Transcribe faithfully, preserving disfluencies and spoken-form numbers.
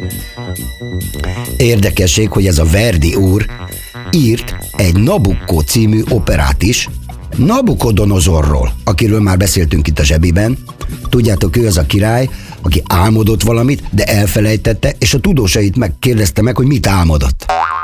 Érdekesség, hogy ez a Verdi úr írt egy Nabucco című operát is, Nabukodonozorról, akiről már beszéltünk itt a Zsebiben. Tudjátok, ő az a király, aki álmodott valamit, de elfelejtette, és a tudósait megkérdezte meg, hogy mit álmodott.